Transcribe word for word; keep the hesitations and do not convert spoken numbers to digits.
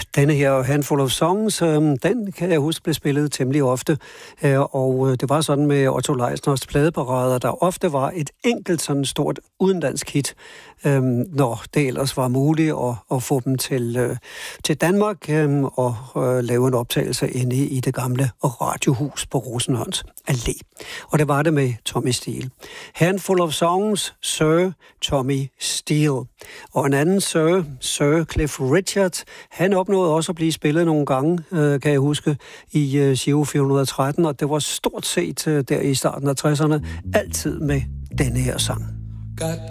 denne her Handful of Songs, øh, den kan jeg huske blev spillet temmelig ofte, øh, og det var sådan med Otto Leisners pladeparader, der ofte var et enkelt sådan stort udenlandsk hit, øh, når det ellers var muligt at, at få dem til, øh, til Danmark øh, og øh, lave en optagelse inde i det gamle radiohus på Rosenhørns Allé. Og det var det med Tommy Steele. Handful of Songs, Sir Tommy Steele. Og en anden Sir, Sir Cliff Richard, han opnåede også at blive spillet nogle gange, øh, kan jeg huske, i øh, Giro fire hundrede og tretten, og det var stort set øh, der i starten af tresserne, altid med denne her sang. Got